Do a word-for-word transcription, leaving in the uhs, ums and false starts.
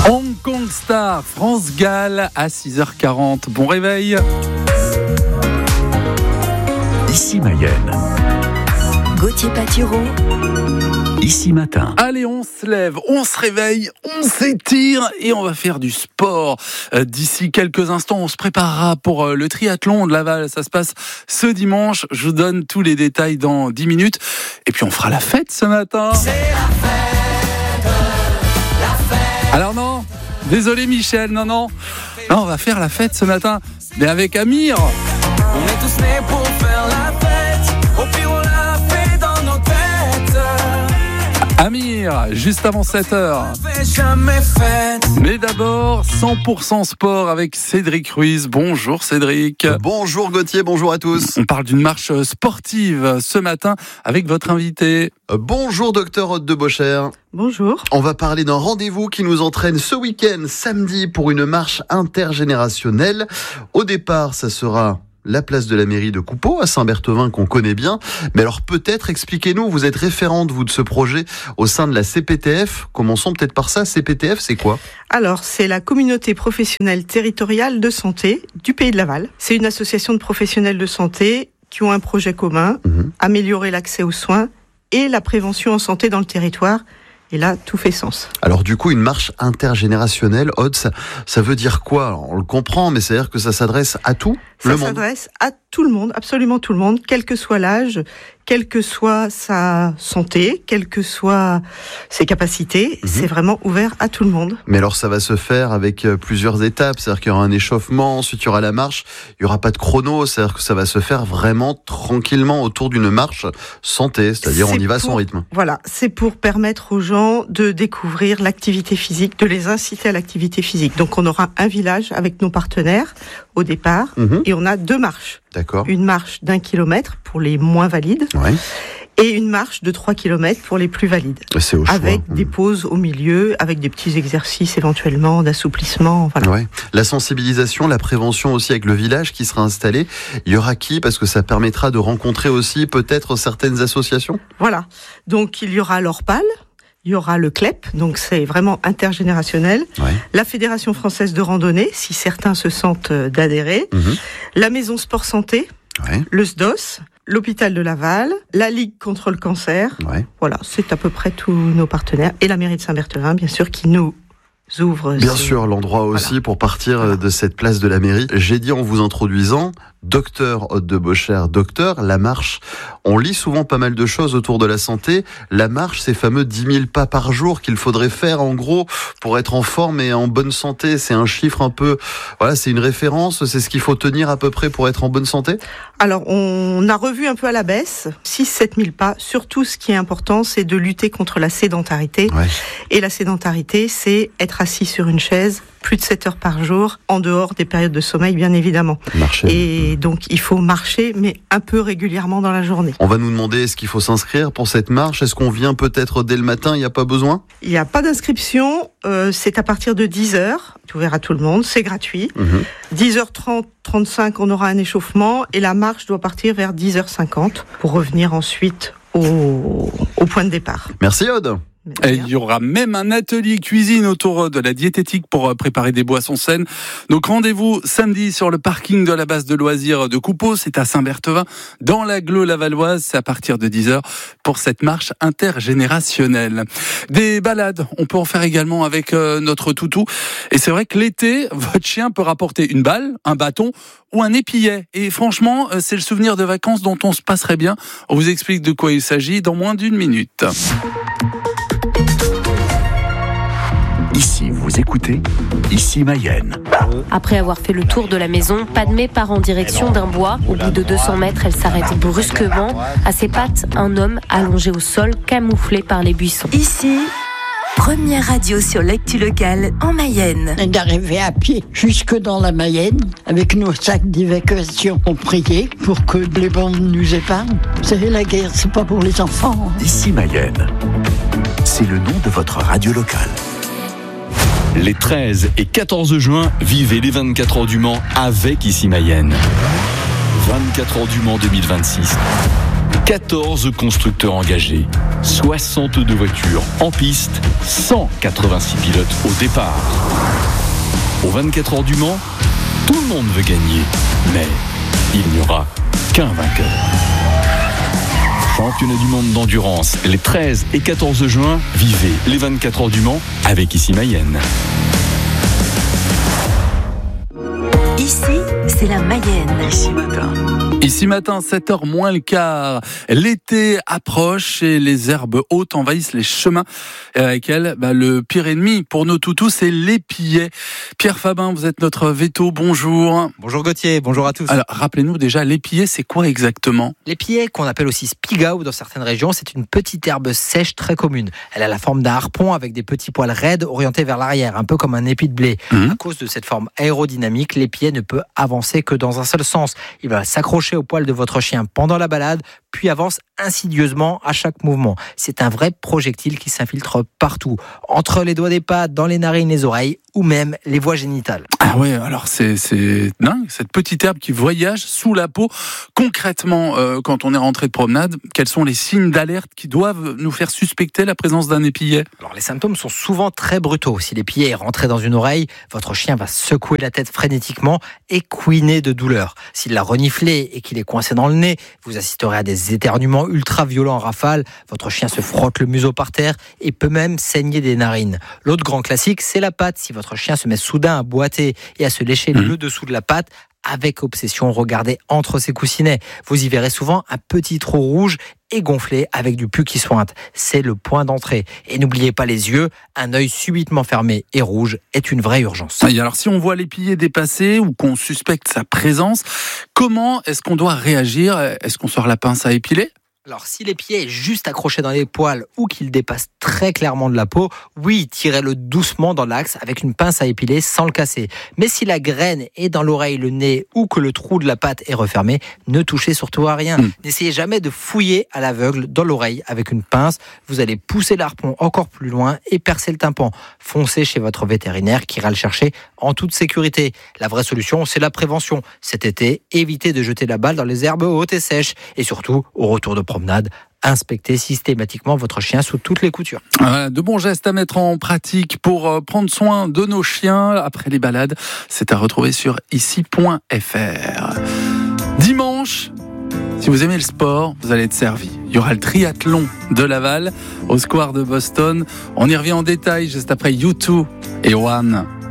Hong Kong Star, France-Galles à six heures quarante. Bon réveil. Ici Mayenne. Gauthier Patureau. Ici Matin. Allez, on se lève, on se réveille, on s'étire et on va faire du sport. Euh, d'ici quelques instants, on se préparera pour euh, le triathlon de Laval. Ça se passe ce dimanche. Je vous donne tous les détails dans dix minutes. Et puis on fera la fête ce matin. C'est la fête, la fête. Alors non, désolé Michel, non, non. Non, on va faire la fête ce matin, mais avec Amir. On est tous nés pour faire la fête. Au pire, on l'a fait dans nos têtes. Amir, juste avant sept heures. On fait jamais fête. Mais d'abord, cent pour cent sport avec Cédric Ruiz. Bonjour Cédric. Bonjour Gauthier, bonjour à tous. On parle d'une marche sportive ce matin avec votre invité. Bonjour docteur Aude de Beauchère. Bonjour. On va parler d'un rendez-vous qui nous entraîne ce week-end, samedi, pour une marche intergénérationnelle. Au départ, ça sera la place de la mairie de Coupeau, à Saint-Berthevin, qu'on connaît bien. Mais alors peut-être, expliquez-nous, vous êtes référente, vous, de ce projet au sein de la C P T F. Commençons peut-être par ça. C P T F, c'est quoi ? Alors, c'est la communauté professionnelle territoriale de santé du Pays de Laval. C'est une association de professionnels de santé qui ont un projet commun, mmh. améliorer l'accès aux soins et la prévention en santé dans le territoire. Et là, tout fait sens. Alors du coup, une marche intergénérationnelle, Aude, ça, ça veut dire quoi ? Alors, on le comprend, mais c'est-à-dire que ça s'adresse à tout le monde ? Ça s'adresse à tout le monde, absolument tout le monde, quel que soit l'âge, quelle que soit sa santé, quelles que soient ses capacités, mmh. c'est vraiment ouvert à tout le monde. Mais alors ça va se faire avec plusieurs étapes, c'est-à-dire qu'il y aura un échauffement, ensuite il y aura la marche, il n'y aura pas de chrono, c'est-à-dire que ça va se faire vraiment tranquillement autour d'une marche santé, c'est-à-dire c'est on y va à son rythme. Voilà, c'est pour permettre aux gens de découvrir l'activité physique, de les inciter à l'activité physique. Donc on aura un village avec nos partenaires au départ mmh. et on a deux marches. D'accord. Une marche d'un kilomètre pour les moins valides ouais. et une marche de trois kilomètres pour les plus valides. C'est au choix. Avec mmh. des pauses au milieu, avec des petits exercices éventuellement d'assouplissement. Voilà. Ouais. La sensibilisation, la prévention aussi avec le village qui sera installé. Il y aura qui ? Parce que ça permettra de rencontrer aussi peut-être certaines associations. Voilà. Donc il y aura l'Orpal. Il y aura le C L E P, donc c'est vraiment intergénérationnel. Ouais. La Fédération Française de Randonnée, si certains se sentent d'adhérer. Mmh. La Maison Sport Santé, ouais. le S D O S, l'Hôpital de Laval, la Ligue contre le cancer. Ouais. Voilà, c'est à peu près tous nos partenaires. Et la mairie de Saint-Berthevin, bien sûr, qui nous ouvre. Bien ces... sûr, l'endroit aussi voilà. pour partir voilà. de cette place de la mairie. J'ai dit en vous introduisant, docteur Aude de Beauchère, docteur, la marche. On lit souvent pas mal de choses autour de la santé. La marche, ces fameux dix mille pas par jour qu'il faudrait faire en gros pour être en forme et en bonne santé. C'est un chiffre un peu, voilà, c'est une référence. C'est ce qu'il faut tenir à peu près pour être en bonne santé. Alors, on a revu un peu à la baisse, six à sept mille pas. Surtout, ce qui est important, c'est de lutter contre la sédentarité. Ouais. Et la sédentarité, c'est être assis sur une chaise plus de sept heures par jour, en dehors des périodes de sommeil, bien évidemment. Marcher. Et donc, il faut marcher, mais un peu régulièrement dans la journée. On va nous demander, est-ce qu'il faut s'inscrire pour cette marche ? Est-ce qu'on vient peut-être dès le matin ? Il n'y a pas besoin ? Il n'y a pas d'inscription. Euh, c'est à partir de dix heures. C'est ouvert à tout le monde. C'est gratuit. Mmh. dix heures trente, trente-cinq, on aura un échauffement. Et la marche doit partir vers dix heures cinquante pour revenir ensuite au, au point de départ. Merci Aude. Et il y aura même un atelier cuisine autour de la diététique pour préparer des boissons saines. Donc rendez-vous samedi sur le parking de la base de loisirs de Coupeau, c'est à Saint-Berthevin, dans l'agglo lavalloise, c'est à partir de dix heures pour cette marche intergénérationnelle. Des balades, on peut en faire également avec notre toutou. Et c'est vrai que l'été, votre chien peut rapporter une balle, un bâton ou un épillet. Et franchement, c'est le souvenir de vacances dont on se passerait bien. On vous explique de quoi il s'agit dans moins d'une minute. Ici, vous écoutez Ici Mayenne. Après avoir fait le tour de la maison, Padmé part en direction d'un bois. Au bout de deux cents mètres, elle s'arrête brusquement. À ses pattes, un homme allongé au sol, camouflé par les buissons. Ici, première radio sur l'actu locale en Mayenne. D'arriver à pied jusque dans la Mayenne, avec nos sacs d'évacuation, on priait pour que les bombes nous épargnent. Vous savez, la guerre, c'est pas pour les enfants. Ici Mayenne, c'est le nom de votre radio locale. Les treize et quatorze juin, vivez les vingt-quatre heures du Mans avec Ici Mayenne. vingt-quatre heures du Mans deux mille vingt-six. quatorze constructeurs engagés, soixante-deux voitures en piste, cent quatre-vingt-six pilotes au départ. Aux vingt-quatre heures du Mans, tout le monde veut gagner, mais il n'y aura qu'un vainqueur. Championnat du monde d'endurance, les treize et quatorze juin, vivez les vingt-quatre heures du Mans avec Ici Mayenne. Ici, c'est la Mayenne. Ici matin. Ici matin, sept heures moins le quart. L'été approche et les herbes hautes envahissent les chemins. Et avec elles, bah, le pire ennemi pour nos toutous, c'est l'épillet. Pierre Fabin, vous êtes notre veto. Bonjour. Bonjour Gauthier, bonjour à tous. Alors, rappelez-nous déjà, l'épillet, c'est quoi exactement ? L'épillet, qu'on appelle aussi spigao dans certaines régions, c'est une petite herbe sèche très commune. Elle a la forme d'un harpon avec des petits poils raides orientés vers l'arrière, un peu comme un épi de blé. Mmh. À cause de cette forme aérodynamique, l'épillet ne peut avancer que dans un seul sens. Il va s'accrocher au poil de votre chien pendant la balade, puis avance insidieusement à chaque mouvement. C'est un vrai projectile qui s'infiltre partout, entre les doigts des pattes, dans les narines, les oreilles ou même les voies génitales. Ah ouais, alors c'est, c'est dingue, cette petite herbe qui voyage sous la peau. Concrètement, euh, quand on est rentré de promenade, quels sont les signes d'alerte qui doivent nous faire suspecter la présence d'un épillet ? Alors les symptômes sont souvent très brutaux. Si l'épillet est rentré dans une oreille, votre chien va secouer la tête frénétiquement et couiner de douleur. S'il l'a reniflé et qu'il est coincé dans le nez, vous assisterez à des éternuements ultra violents en rafale. Votre chien se frotte le museau par terre et peut même saigner des narines. L'autre grand classique, c'est la patte. Si votre chien se met soudain à boiter et à se lécher mmh. le dessous de la patte, avec obsession, regardez entre ses coussinets. Vous y verrez souvent un petit trou rouge et gonflé avec du pus qui sointe. C'est le point d'entrée. Et n'oubliez pas les yeux, un œil subitement fermé et rouge est une vraie urgence. Et alors si on voit l'épillet dépasser ou qu'on suspecte sa présence, comment est-ce qu'on doit réagir ? Est-ce qu'on sort la pince à épiler ? Alors, si l'épillet est juste accroché dans les poils ou qu'il dépasse très clairement de la peau, oui, tirez-le doucement dans l'axe avec une pince à épiler sans le casser. Mais si la graine est dans l'oreille, le nez ou que le trou de la patte est refermé, ne touchez surtout à rien. Mmh. N'essayez jamais de fouiller à l'aveugle dans l'oreille avec une pince. Vous allez pousser l'harpon encore plus loin et percer le tympan. Foncez chez votre vétérinaire qui ira le chercher en toute sécurité. La vraie solution, c'est la prévention. Cet été, évitez de jeter la balle dans les herbes hautes et sèches. Et surtout, au retour de promenade, inspectez systématiquement votre chien sous toutes les coutures. Voilà, de bons gestes à mettre en pratique pour prendre soin de nos chiens après les balades. C'est à retrouver sur ici point f r. Dimanche, si vous aimez le sport, vous allez être servi. Il y aura le triathlon de Laval au Square de Boston. On y revient en détail juste après U deux et One.